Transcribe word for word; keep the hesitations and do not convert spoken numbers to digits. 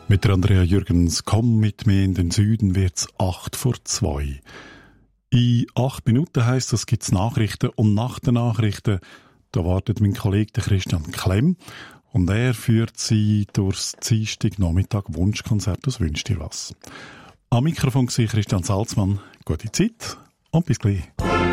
Mit der Andrea Jürgens, komm mit mir in den Süden, wird's acht vor zwei. In acht Minuten heisst das, gibt's Nachrichten, und nach den Nachrichten, da wartet mein Kollege, der Christian Klemm, und er führt sie durchs Dienstagnachmittag Wunschkonzert aus «Wünsch dir was». Am Mikrofon war Christian Salzmann. Gute Zeit und bis gleich.